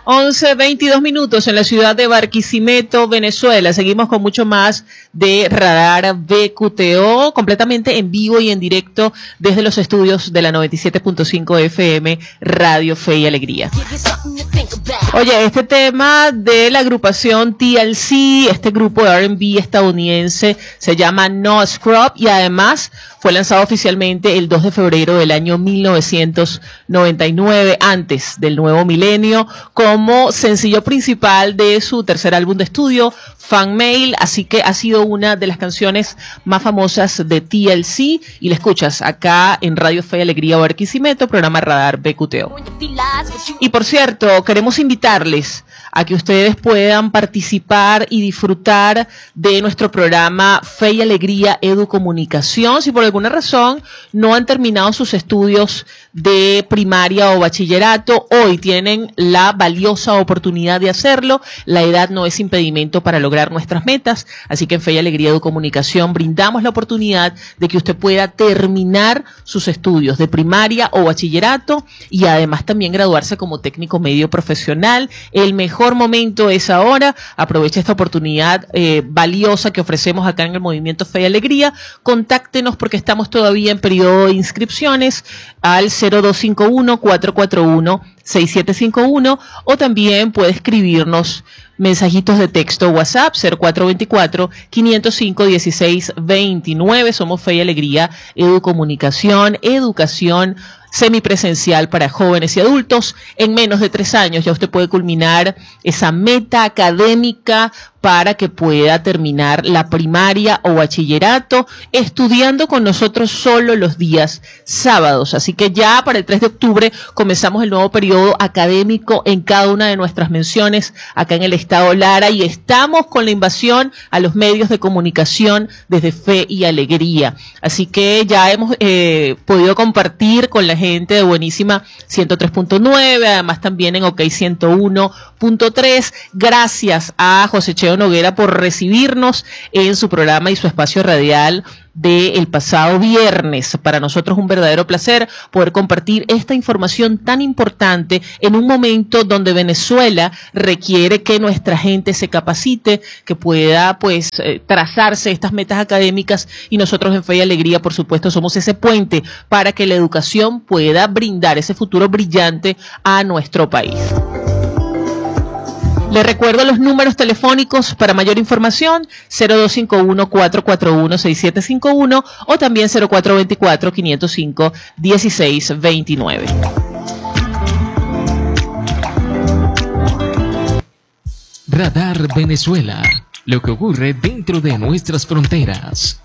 11:22 minutos en la ciudad de Barquisimeto, Venezuela. Seguimos con mucho más de Radar BQTO, completamente en vivo y en directo desde los estudios de la 97.5 FM Radio Fe y Alegría. Oye, este tema de la agrupación TLC, este grupo de R&B estadounidense, se llama No Scrub y además fue lanzado oficialmente el 2 de febrero del año 1999, antes del nuevo milenio, como sencillo principal de su tercer álbum de estudio, Fan Mail, así que ha sido una de las canciones más famosas de TLC y la escuchas acá en Radio Fe y Alegría Barquisimeto, programa Radar BQTO. Y por cierto, queremos invitarles a que ustedes puedan participar y disfrutar de nuestro programa Fe y Alegría Educomunicación. Si por alguna razón no han terminado sus estudios de primaria o bachillerato, hoy tienen la valiosa oportunidad de hacerlo. La edad no es impedimento para lograr nuestras metas, así que en Fe y Alegría Educomunicación brindamos la oportunidad de que usted pueda terminar sus estudios de primaria o bachillerato y además también graduarse como técnico medio profesional. El mejor momento es ahora. Aproveche esta oportunidad valiosa que ofrecemos acá en el Movimiento Fe y Alegría. Contáctenos porque estamos todavía en periodo de inscripciones al 0251-441-6751 o también puede escribirnos mensajitos de texto WhatsApp 0424-505-1629. Somos Fe y Alegría Educomunicación, educación semipresencial para jóvenes y adultos. En menos de 3 años ya usted puede culminar esa meta académica para que pueda terminar la primaria o bachillerato estudiando con nosotros solo los días sábados. Así que ya para el 3 de octubre comenzamos el nuevo periodo académico en cada una de nuestras menciones acá en el estado Lara y estamos con la invasión a los medios de comunicación desde Fe y Alegría. Así que ya hemos podido compartir con la gente de Buenísima 103.9, además también en OK 101.3. Gracias a José Cheo Noguera por recibirnos en su programa y su espacio radial del pasado viernes. Para nosotros un verdadero placer poder compartir esta información tan importante en un momento donde Venezuela requiere que nuestra gente se capacite, que pueda pues trazarse estas metas académicas y nosotros en Fe y Alegría por supuesto somos ese puente para que la educación pueda brindar ese futuro brillante a nuestro país. Les recuerdo los números telefónicos para mayor información, 0251-441-6751 o también 0424-505-1629. Radar Venezuela, lo que ocurre dentro de nuestras fronteras.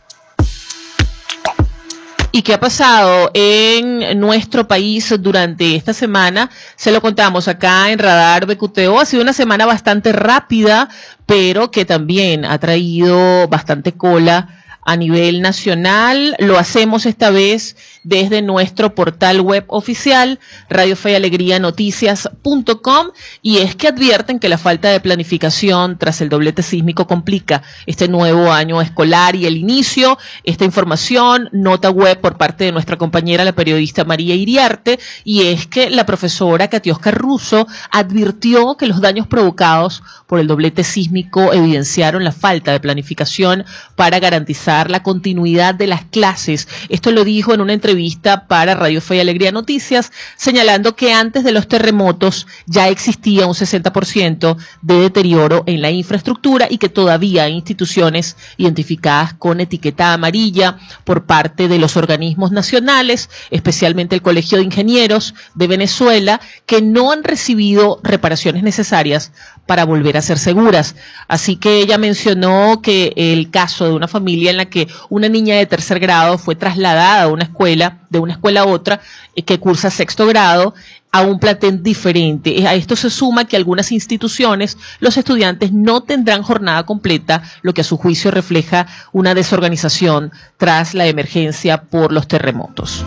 ¿Y qué ha pasado en nuestro país durante esta semana? Se lo contamos acá en Radar BQTO. Ha sido una semana bastante rápida, pero que también ha traído bastante cola a nivel nacional. Lo hacemos esta vez desde nuestro portal web oficial, radiofeyalegrianoticias.com, y es que advierten que la falta de planificación tras el doblete sísmico complica este nuevo año escolar y el inicio. Esta información, nota web por parte de nuestra compañera, la periodista María Iriarte, y es que la profesora Katiuska Russo advirtió que los daños provocados por el doblete sísmico evidenciaron la falta de planificación para garantizar la continuidad de las clases. Esto lo dijo en una entrevista para Radio Fe y Alegría Noticias, señalando que antes de los terremotos ya existía un 60% de deterioro en la infraestructura y que todavía hay instituciones identificadas con etiqueta amarilla por parte de los organismos nacionales, especialmente el Colegio de Ingenieros de Venezuela, que no han recibido reparaciones necesarias para volver a ser seguras. Así que ella mencionó que el caso de una familia en la que una niña de tercer grado fue trasladada a una escuela, de una escuela a otra, que cursa sexto grado, a un plantel diferente. A esto se suma que algunas instituciones, los estudiantes no tendrán jornada completa, lo que a su juicio refleja una desorganización tras la emergencia por los terremotos.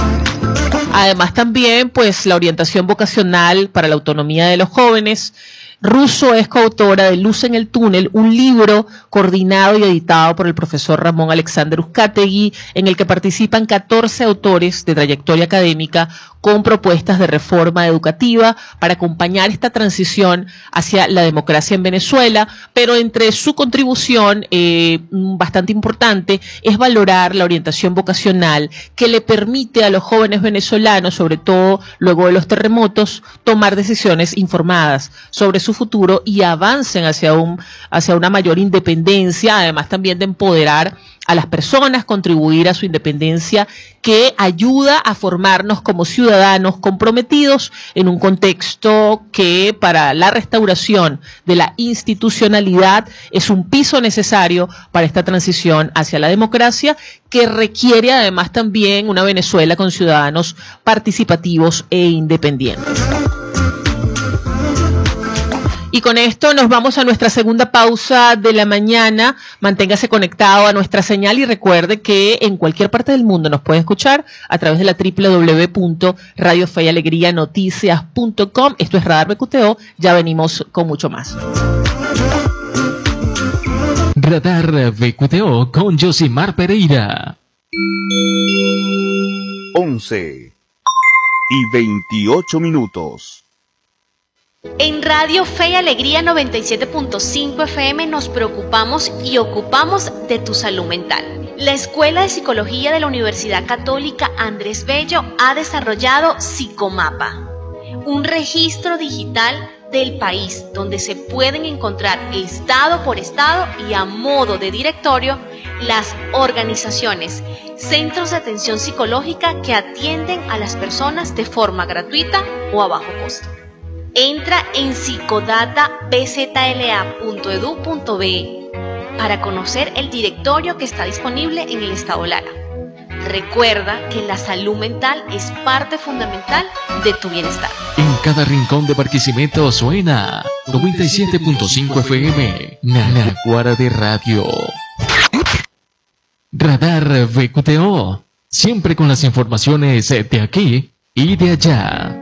Además también, pues, la orientación vocacional para la autonomía de los jóvenes Russo es coautora de Luz en el Túnel, un libro coordinado y editado por el profesor Ramón Alexander Uzcategui, en el que participan 14 autores de trayectoria académica con propuestas de reforma educativa para acompañar esta transición hacia la democracia en Venezuela, pero entre su contribución bastante importante es valorar la orientación vocacional que le permite a los jóvenes venezolanos, sobre todo luego de los terremotos, tomar decisiones informadas sobre su futuro y avancen hacia una mayor independencia, además también de empoderar a las personas, contribuir a su independencia, que ayuda a formarnos como ciudadanos comprometidos en un contexto que para la restauración de la institucionalidad es un piso necesario para esta transición hacia la democracia, que requiere además también una Venezuela con ciudadanos participativos e independientes. Y con esto nos vamos a nuestra segunda pausa de la mañana. Manténgase conectado a nuestra señal y recuerde que en cualquier parte del mundo nos puede escuchar a través de la www.radiofeyalegrianoticias.com. Esto es Radar BQTO. Ya venimos con mucho más. Radar BQTO con Josimar Pereira. 11:28. En Radio Fe y Alegría 97.5 FM nos preocupamos y ocupamos de tu salud mental. La Escuela de Psicología de la Universidad Católica Andrés Bello ha desarrollado Psicomapa, un registro digital del país donde se pueden encontrar estado por estado y a modo de directorio las organizaciones, centros de atención psicológica que atienden a las personas de forma gratuita o a bajo costo. Entra en psicodatabzla.edu.be para conocer el directorio que está disponible en el estado Lara. Recuerda que la salud mental es parte fundamental de tu bienestar. En cada rincón de Barquisimeto suena 97.5 FM, Naguará de Radio. Radar BQTO, siempre con las informaciones de aquí y de allá.